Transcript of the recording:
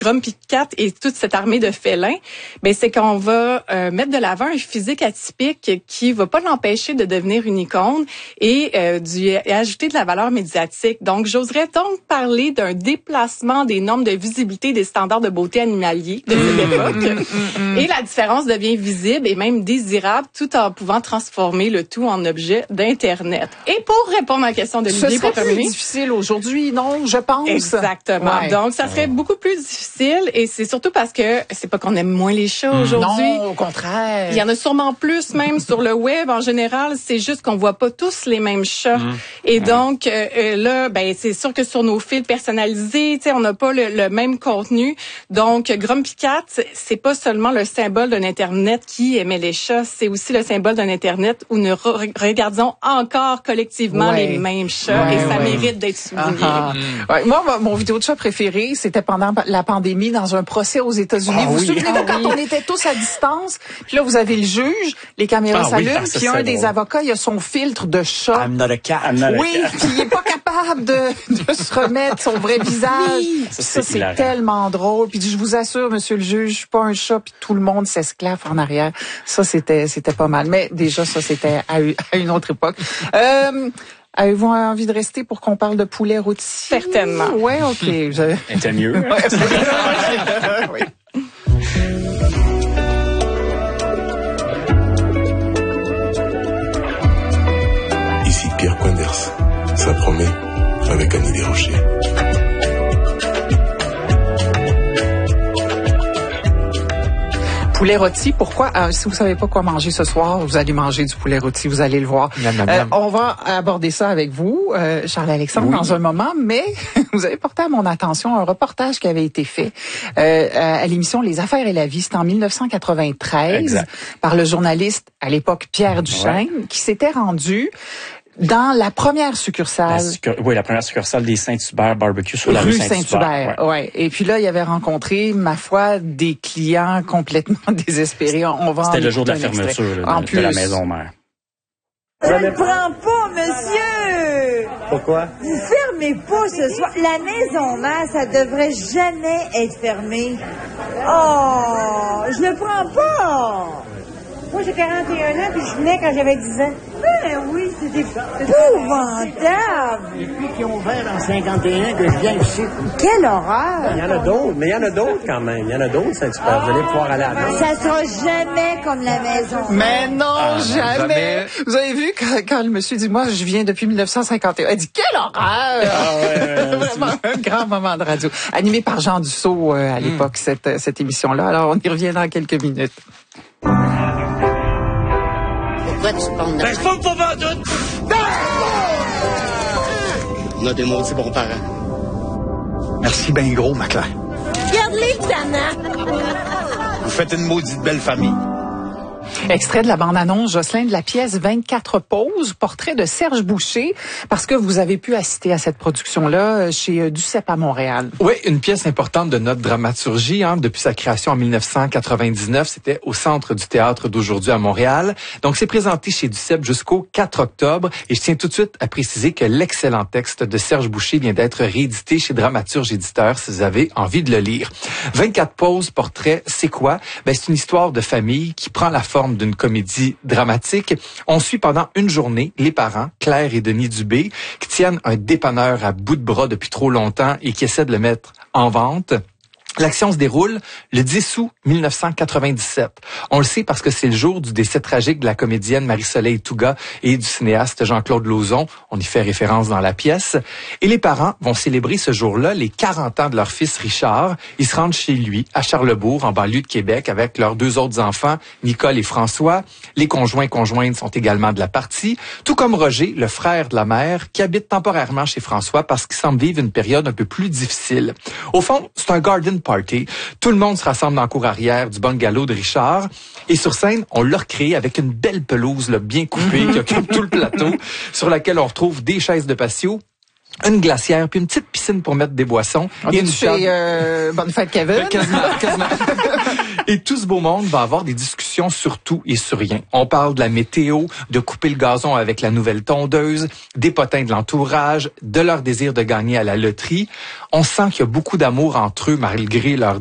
Grumpy Cat et toute cette armée de félins, ben c'est qu'on va mettre de l'avant un physique atypique qui va pas l'empêcher de devenir une icône et ajouter de la valeur médiatique. Donc, j'oserais donc parler d'un déplacement des normes de visibilité des standards de beauté animaliers de cette époque. Et la différence devient visible et même désirable tout en pouvant transformer le tout en objet d'Internet. Et pour répondre à la question de Olivier, pour terminer... C'est difficile aujourd'hui, non? Je pense. Exactement. Ouais. Donc, ça serait beaucoup plus difficile et c'est surtout parce que c'est pas qu'on aime moins les chats aujourd'hui. Non, au contraire. Il y en a sûrement plus même sur le web en général. C'est juste qu'on voit pas tous les mêmes chats. Et donc, là, ben c'est sûr que sur nos fils personnalisés, tu sais, on n'a pas le même contenu. Donc, Grumpy Cat, c'est pas seulement le symbole d'un Internet qui aimait les chats, c'est aussi le symbole d'un Internet où nous regardons encore collectivement les mêmes chats et ça mérite d'être souligné. Ouais, moi, mon vidéo de chat préféré, c'était pendant la pandémie dans un procès aux États-Unis. Vous vous souvenez-vous quand on était tous à distance? Puis là, vous avez le juge, les caméras s'allument, puis un des avocats, il a son filtre de chat. I'm not a cat. Oui, puis il est pas capable de se remettre son vrai visage. Ça c'est tellement drôle. Puis je vous assure, monsieur le juge, je suis pas un chat, puis tout le monde s'esclaffe en arrière. Ça, c'était pas mal. Mais déjà, ça, c'était à une autre époque. Avez-vous envie de rester pour qu'on parle de poulet rôti? Certainement. Ouais, OK. C'était mieux. Oui. Ici Pierre Coinders. Ça promet avec Annie Desrochers. Poulet rôti, pourquoi? Si vous savez pas quoi manger ce soir, vous allez manger du poulet rôti, vous allez le voir. On va aborder ça avec vous, Charles-Alexandre, dans un moment, mais vous avez porté à mon attention un reportage qui avait été fait à l'émission Les Affaires et la vie, c'était en 1993, par le journaliste à l'époque Pierre Duchesne, qui s'était rendu dans la première succursale. La première succursale des Saint-Hubert Barbecue sur la rue Saint-Hubert. Ouais. Et puis là, il avait rencontré, ma foi, des clients complètement désespérés. C'était le jour de la fermeture de la maison mère. Ça ne prend pas, monsieur! Pourquoi? Vous fermez pas ce soir. La maison mère, ça devrait jamais être fermé. Oh, je le prends pas! Moi, j'ai 41 ans, puis je venais quand j'avais 10 ans. Ben oui, c'est épouvantable! Depuis qu'ils ont ouvert en 51 que je viens ici. Quelle horreur! Il y en a d'autres, mais il y en a d'autres quand même. Il y en a d'autres, Saint-Hubert. Vous allez pouvoir aller à la Ça sera jamais comme la maison. Mais non, jamais. Vous avez vu quand le monsieur dit, moi, je viens depuis 1951. Elle dit, quelle horreur! Vraiment un grand moment de radio. Animé par Jean Dussault à l'époque, cette émission-là. Alors, on y revient dans quelques minutes. Pourquoi tu te bandes dans... Ben, je pompe pas vendoute! On a des maudits bons parents. Merci ben gros, ma Claire. Regarde-les, Tana! Vous faites une maudite belle famille. Extrait de la bande-annonce, Jocelyn, de la pièce 24 pauses, portrait de Serge Boucher, parce que vous avez pu assister à cette production-là chez Duceppe à Montréal. Oui, une pièce importante de notre dramaturgie. Depuis sa création en 1999, c'était au Centre du théâtre d'aujourd'hui à Montréal. Donc, c'est présenté chez Duceppe jusqu'au 4 octobre. Et je tiens tout de suite à préciser que l'excellent texte de Serge Boucher vient d'être réédité chez Dramaturge Éditeur, si vous avez envie de le lire. 24 pauses, portrait, c'est quoi? C'est une histoire de famille qui prend la forme d'une comédie dramatique. On suit pendant une journée les parents, Claire et Denis Dubé, qui tiennent un dépanneur à bout de bras depuis trop longtemps et qui essaient de le mettre en vente. L'action se déroule le 10 août 1997. On le sait parce que c'est le jour du décès tragique de la comédienne Marie-Soleil Touga et du cinéaste Jean-Claude Lauzon. On y fait référence dans la pièce. Et les parents vont célébrer ce jour-là les 40 ans de leur fils Richard. Ils se rendent chez lui, à Charlesbourg, en banlieue de Québec, avec leurs deux autres enfants, Nicole et François. Les conjoints et conjointes sont également de la partie, tout comme Roger, le frère de la mère, qui habite temporairement chez François parce qu'il semble vivre une période un peu plus difficile. Au fond, c'est un garden party. Tout le monde se rassemble dans la cour arrière du bungalow de Richard. Et sur scène, on l'a recréé avec une belle pelouse là, bien coupée qui occupe tout le plateau, sur laquelle on retrouve des chaises de patio, une glacière, puis une petite piscine pour mettre des boissons. On est chez Bonne Fête Kevin. Quasiment. Et tout ce beau monde va avoir des discussions discussion sur tout et sur rien. On parle de la météo, de couper le gazon avec la nouvelle tondeuse, des potins de l'entourage, de leur désir de gagner à la loterie. On sent qu'il y a beaucoup d'amour entre eux malgré leur